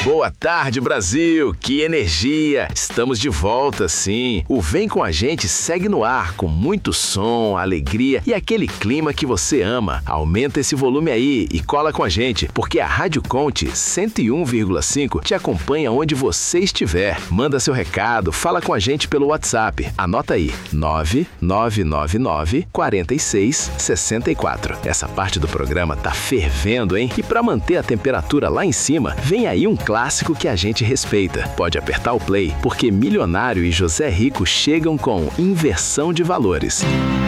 Boa tarde, Brasil! Que energia! Estamos de volta, sim. O Vem Com a Gente segue no ar com muito som, alegria e aquele clima que você ama. Aumenta esse volume aí e cola com a gente, porque a Rádio Conte 101,5 te acompanha onde você estiver. Manda seu recado, fala com a gente pelo WhatsApp. Anota aí, 9999 46 64. Essa parte do programa tá fervendo, hein? E para manter a temperatura lá em cima, vem aí um clássico que a gente respeita. Pode apertar o play, porque Milionário e José Rico chegam com Inversão de Valores.